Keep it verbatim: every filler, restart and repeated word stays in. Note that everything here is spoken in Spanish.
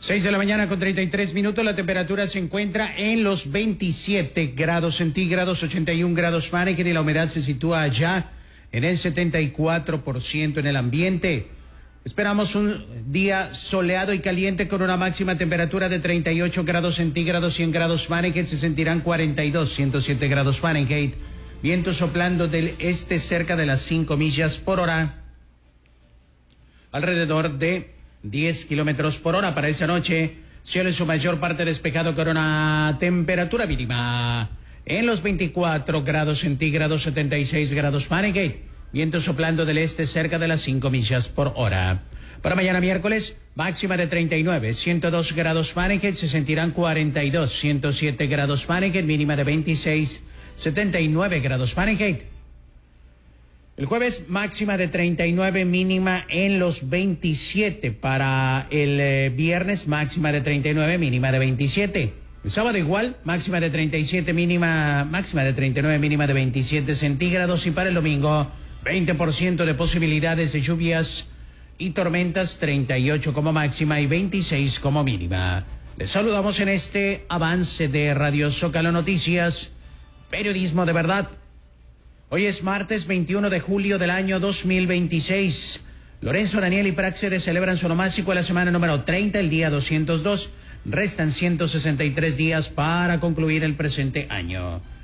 seis de la mañana con treinta y tres minutos, la temperatura se encuentra en los veintisiete grados centígrados, ochenta y un grados Fahrenheit y la humedad se sitúa allá en el setenta y cuatro por ciento en el ambiente. Esperamos un día soleado y caliente con una máxima temperatura de treinta y ocho grados centígrados, cien grados Fahrenheit, se sentirán cuarenta y dos, ciento siete grados Fahrenheit. Viento soplando del este cerca de las cinco millas por hora, alrededor de diez kilómetros por hora. Para esa noche, cielo en su mayor parte despejado con una temperatura mínima en los veinticuatro grados centígrados, setenta y seis grados Fahrenheit. Viento soplando del este cerca de las cinco millas por hora. Para mañana miércoles, máxima de treinta y nueve, ciento dos grados Fahrenheit, se sentirán cuarenta y dos, ciento siete grados Fahrenheit, mínima de veintiséis, setenta y nueve grados Fahrenheit. El jueves, máxima de treinta y nueve, mínima en los veintisiete. Para el eh, viernes, máxima de treinta y nueve, mínima de veintisiete. El sábado igual, máxima de treinta y siete, mínima, máxima de treinta y nueve, mínima de veintisiete centígrados. Y para el domingo, veinte por ciento de posibilidades de lluvias y tormentas, treinta y ocho como máxima y veintiséis como mínima. Les saludamos en este avance de Radio Zócalo Noticias, periodismo de verdad. Hoy es martes veintiuno de julio del año dos mil veintiséis. Lorenzo, Daniel y Praxedes celebran su onomástico a la semana número treinta, el día doscientos dos. Restan ciento sesenta y tres días para concluir el presente año.